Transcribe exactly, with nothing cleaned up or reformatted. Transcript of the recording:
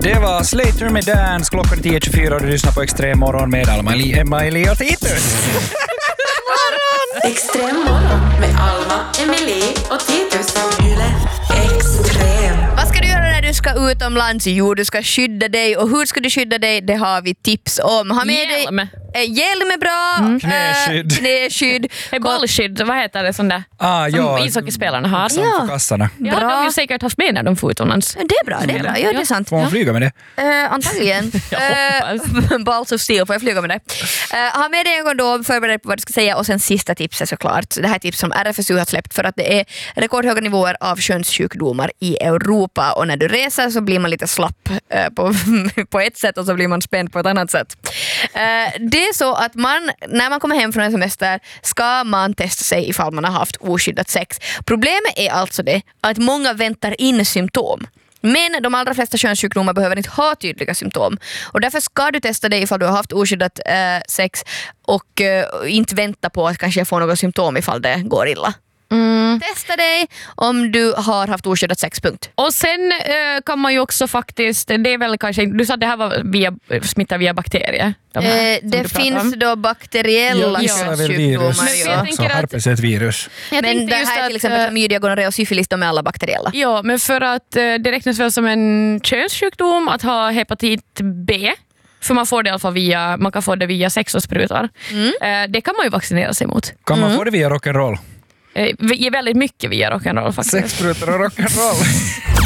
Det var Slater med Dance, klockan tio tjugofyra och du lyssnar på Extrem morgon med Alma, Emma, Eli och Titus. Extrem morgon med Alma, Emily och Titus. Yle Extrem. Vad ska du göra när du ska utomlands? Jo, du ska skydda dig. Och hur ska du skydda dig? Det har vi tips om. Ha med Hjälm. dig äh, hjälm är bra. Mm. Knäskydd. Äh, knäskydd. Hey, bollskydd, vad heter det sån där Ah, som ja. ishockeyspelarna har? Som Ja. för kassarna. Ja, de har ju säkert haft med när de får utomlands. Det är bra, det är bra. Ja, det är sant. Får man flyga med det? Uh, antagligen. uh, Balls of steel, får jag flyga med det. Uh, ha med dig en kondom, förbered dig på vad du ska säga. Och sen sista tipset såklart. Det här är tips som R F S U har släppt för att det är rekordhöga nivåer av könssjukdomar i Europa. Och när du reser så blir man lite slapp uh, på, på ett sätt och så blir man spänd på ett annat sätt. Uh, det är så att man, när man kommer hem från en semester ska man testa sig ifall man har haft oskyddat sex. Problemet är alltså det att många väntar in symptom. Men de allra flesta könssjukdomar behöver inte ha tydliga symptom. Och därför ska du testa dig ifall du har haft oskyddat äh, sex och äh, inte vänta på att kanske få några symptom ifall det går illa. Mm. Testa dig om du har haft oskyddat sex, punkt. Och sen eh, kan man ju också faktiskt, det är väl kanske, du sa att det här var via, smittar via bakterier. De här, Eh, som det du pratar finns om. då bakteriella Ja, väl virus. könssjukdomar. Men jag Ja. tänker Så att- herpes är ett virus. Jag Men tänkte det just här är att, till exempel eh, klamydia, gonorré och syfilis, de är alla bakteriella. Ja, men för att eh, det räknas väl som en könssjukdom att ha hepatit B. För man får det i alla fall via, man kan få det via sex och sprutar. Mm. Eh, det kan man ju vaccinera sig mot. Kan man få det via rock'n'roll? Eh, vi- väldigt mycket via rock'n'roll faktiskt. Sex sprutor och rock'n'roll.